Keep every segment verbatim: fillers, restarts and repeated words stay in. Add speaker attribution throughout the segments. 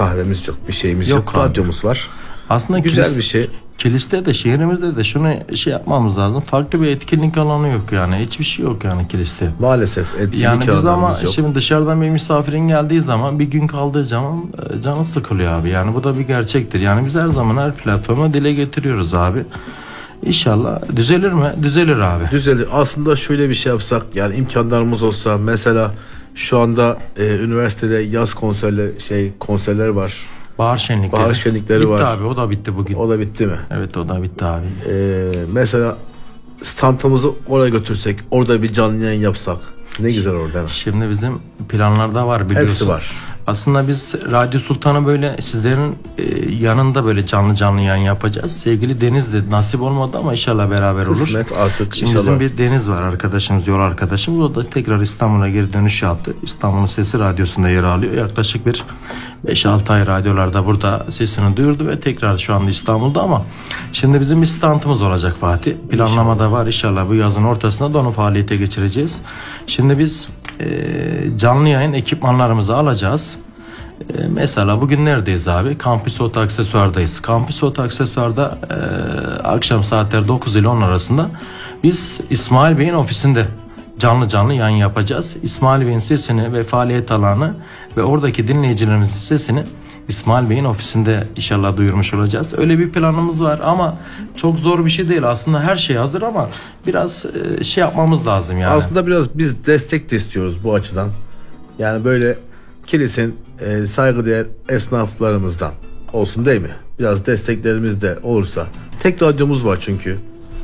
Speaker 1: kahvemiz yok, bir şeyimiz yok,
Speaker 2: Yok
Speaker 1: yok.
Speaker 2: abi.
Speaker 1: Radyomuz var.
Speaker 2: Aslında
Speaker 1: Güzel
Speaker 2: kilis,
Speaker 1: bir şey.
Speaker 2: Kilis'te de şehrimizde de şunu şey yapmamız lazım. Farklı bir etkinlik alanı yok yani. Hiçbir şey yok yani Kilis'te.
Speaker 1: Maalesef etkinlik
Speaker 2: Yani biz ama
Speaker 1: alanlarımız yok.
Speaker 2: şimdi dışarıdan bir misafirin geldiği zaman bir gün kaldığı zaman e, canı sıkılıyor abi. Yani bu da bir gerçektir. Yani biz her zaman her platforma dile getiriyoruz abi. İnşallah düzelir mi? Düzelir abi.
Speaker 1: Düzelir. Aslında şöyle bir şey yapsak, yani imkanlarımız olsa, mesela şu anda e, üniversitede yaz konserler şey konserler var.
Speaker 2: Bahar şenlikleri.
Speaker 1: Bahar şenlikleri
Speaker 2: bitti
Speaker 1: var.
Speaker 2: Bitti abi, o da bitti bugün.
Speaker 1: O da bitti mi?
Speaker 2: Evet, o da bitti abi.
Speaker 1: Ee, mesela standımızı oraya götürsek, orada bir canlı yayın yapsak ne güzel olur değil mi?
Speaker 2: Şimdi bizim planlarda var biliyorsun.
Speaker 1: Hepsi var.
Speaker 2: Aslında biz Radyo Sultan'ı böyle sizlerin e, yanında böyle canlı canlı yayın yapacağız. Sevgili Deniz de nasip olmadı ama inşallah beraber olur.
Speaker 1: Kısmet artık
Speaker 2: Şimdi
Speaker 1: inşallah.
Speaker 2: bizim bir Deniz var arkadaşımız, yol arkadaşımız. O da tekrar İstanbul'a geri dönüş yaptı. İstanbul'un Sesi Radyosu'nda yer alıyor. Yaklaşık bir beş altı ay radyolarda burada sesini duyurdu ve tekrar şu anda İstanbul'da ama şimdi bizim bir standımız olacak Fatih. Planlamada var, inşallah bu yazın ortasında da onu faaliyete geçireceğiz. Şimdi biz e, canlı yayın ekipmanlarımızı alacağız. E, mesela bugün neredeyiz abi? Kampüs Oto Aksesuar'dayız. Kampüs Oto Aksesuar'da e, akşam saatler dokuz ile on arasında biz İsmail Bey'in ofisinde canlı canlı yayın yapacağız. İsmail Bey'in sesini ve faaliyet alanı ve oradaki dinleyicilerimizin sesini İsmail Bey'in ofisinde inşallah duyurmuş olacağız. Öyle bir planımız var ama çok zor bir şey değil. Aslında her şey hazır ama biraz şey yapmamız lazım yani.
Speaker 1: Aslında biraz biz destek de istiyoruz bu açıdan. Yani böyle Kilis'in e, saygıdeğer esnaflarımızdan olsun değil mi? Biraz desteklerimiz de olursa. Tek radyomuz var çünkü.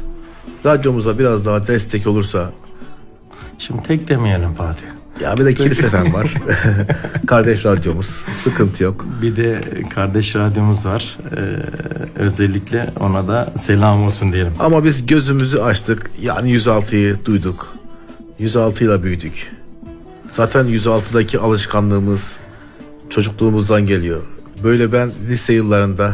Speaker 1: Radyomuza biraz daha destek olursa.
Speaker 2: Şimdi tek demeyelim Fatih.
Speaker 1: Ya bir de Kilis F M var. Kardeş radyomuz. Sıkıntı yok.
Speaker 2: Bir de kardeş radyomuz var. Ee, özellikle ona da selam olsun diyelim.
Speaker 1: Ama biz gözümüzü açtık. Yani yüz altıyı duyduk. yüz altı ile büyüdük. Zaten yüz altıdaki alışkanlığımız çocukluğumuzdan geliyor. Böyle ben lise yıllarında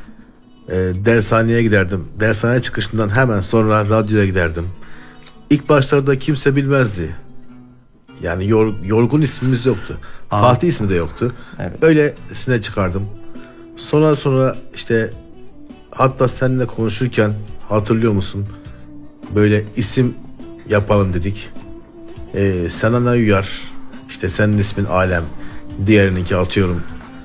Speaker 1: e, dershaneye giderdim. Dershane çıkışından hemen sonra radyoya giderdim. İlk başlarda kimse bilmezdi. Yani yor, Yorgun ismimiz yoktu. Aa. Fatih ismi de yoktu. Evet. Öylesine çıkardım. Sonra sonra işte hatta seninle konuşurken hatırlıyor musun? Böyle isim yapalım dedik. Ee, Senana Uyar, işte senin ismin Alem, diğerininki atıyorum.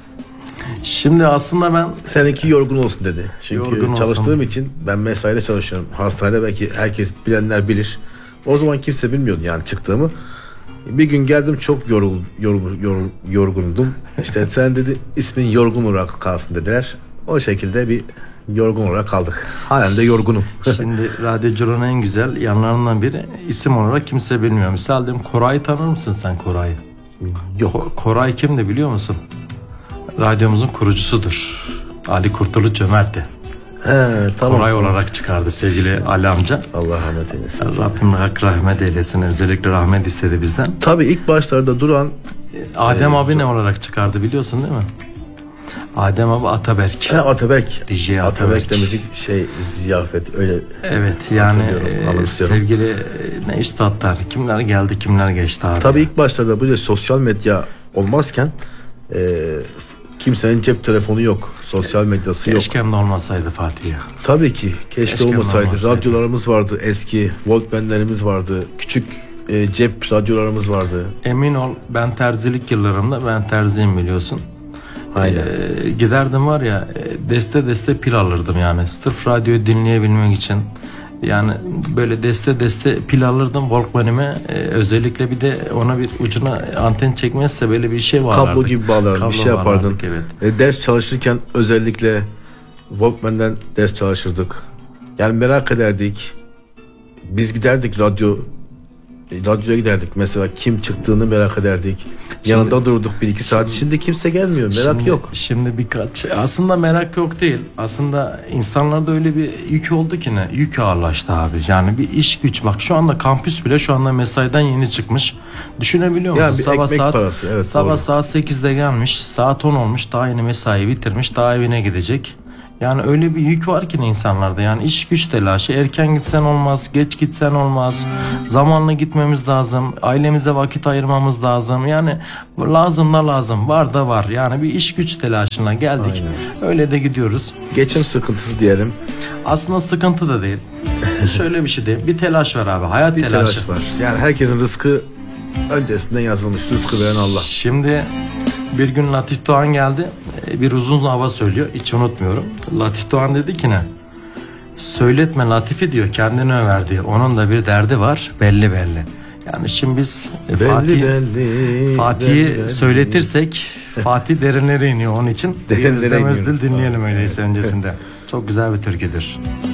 Speaker 2: Şimdi aslında ben
Speaker 1: seninki yorgun olsun dedi. Çünkü
Speaker 2: yorgun
Speaker 1: çalıştığım
Speaker 2: olsun.
Speaker 1: için ben mesaide çalışıyorum. Hastanede belki herkes bilenler bilir. O zaman kimse bilmiyordu yani çıktığımı. Bir gün geldim çok yorul, yorul, yorul, yorgundum. İşte sen dedi ismin yorgun olarak kalsın dediler. O şekilde bir yorgun olarak kaldık. Halen de yorgunum.
Speaker 2: Şimdi radyoculuğun en güzel yanlarından biri isim olarak kimse bilmiyor. Misal diyelim Koray'ı tanır mısın sen Koray'ı?
Speaker 1: Yok.
Speaker 2: Koray kimdi biliyor musun? Radyomuzun kurucusudur. Ali Kurtuluş Cömert'ti.
Speaker 1: He, tamam.
Speaker 2: Koray olarak çıkardı sevgili Ali amca.
Speaker 1: Allah rahmet eylesin.
Speaker 2: Rabbim hak rahmet eylesin. Özellikle rahmet istedi bizden.
Speaker 1: Tabii ilk başlarda duran
Speaker 2: Adem e, abi ne olarak çıkardı biliyorsun değil mi? Adem abi Ataberk.
Speaker 1: He, Ataberk.
Speaker 2: D J Ataberk.
Speaker 1: Ataberk de müzik şey ziyafet öyle.
Speaker 2: Evet yani e, sevgili ne üstadlar kimler geldi kimler geçti abi.
Speaker 1: Tabii ilk başlarda böyle sosyal medya olmazken e, kimsenin cep telefonu yok. Sosyal medyası
Speaker 2: keşke
Speaker 1: yok.
Speaker 2: Keşke de olmasaydı Fatih ya.
Speaker 1: Tabii ki. Keşke, keşke olmasaydı. olmasaydı. Radyolarımız vardı eski. Walkman'lerimiz vardı. Küçük e, cep radyolarımız vardı.
Speaker 2: Emin ol ben terzilik yıllarımda ben terziyim biliyorsun. Aynen. Ee, giderdim var ya deste deste pil alırdım yani. Sırf radyoyu dinleyebilmek için. Yani böyle deste deste pil alırdım Walkman'ime. Ee, özellikle bir de ona bir ucuna anten çekmezse böyle bir şey bağlardık.
Speaker 1: Kablo gibi bağlardın, Kablo bir şey yapardın.
Speaker 2: Evet.
Speaker 1: E, ders çalışırken özellikle Walkman'den ders çalışırdık. Yani merak ederdik. Biz giderdik radyo radyoya giderdik mesela kim çıktığını merak ederdik. Şimdi, yanında durduk bir iki saat. Şimdi, şimdi kimse gelmiyor. Merak
Speaker 2: şimdi,
Speaker 1: yok.
Speaker 2: Şimdi birkaç aslında merak yok değil. Aslında insanlarda öyle bir yük oldu ki ne? Yük ağırlaştı abi. Yani bir iş güç. Bak şu anda kampüs bile şu anda mesaiden yeni çıkmış. Düşünebiliyor musun?
Speaker 1: Yani bir
Speaker 2: sabah saat
Speaker 1: parası, evet,
Speaker 2: sabah
Speaker 1: doğru.
Speaker 2: saat sekizde gelmiş. Saat on olmuş. Daha yeni mesai bitirmiş. Daha evine gidecek. Yani öyle bir yük var ki insanlarda. Yani iş güç telaşı. Erken gitsen olmaz, geç gitsen olmaz. Zamanla gitmemiz lazım. Ailemize vakit ayırmamız lazım. Yani lazım da lazım. Var da var. Yani bir iş güç telaşına geldik.
Speaker 1: Aynen.
Speaker 2: Öyle de gidiyoruz.
Speaker 1: Geçim sıkıntısı diyelim.
Speaker 2: Aslında sıkıntı da değil. Şöyle bir şey değil. Bir telaş var abi. Hayat
Speaker 1: Bir
Speaker 2: telaşı.
Speaker 1: telaş var. Yani herkesin rızkı öncesinden yazılmış. Rızkı veren Allah.
Speaker 2: Şimdi bir gün Latif Doğan geldi. Bir uzun hava söylüyor. Hiç unutmuyorum. Latif Doğan dedi ki ne? Söyletme Latif'i diyor. Kendini över diyor. Onun da bir derdi var. Belli belli. Yani şimdi biz
Speaker 1: Belli,
Speaker 2: Fatih
Speaker 1: belli,
Speaker 2: Fatih'i
Speaker 1: belli, belli.
Speaker 2: söyletirsek Fatih derinlere iniyor. Onun için bir
Speaker 1: Derinlere
Speaker 2: Özlem
Speaker 1: iniyoruz.
Speaker 2: Özdil dinleyelim
Speaker 1: Tamam.
Speaker 2: öyleyse öncesinde. Çok güzel bir türküdür.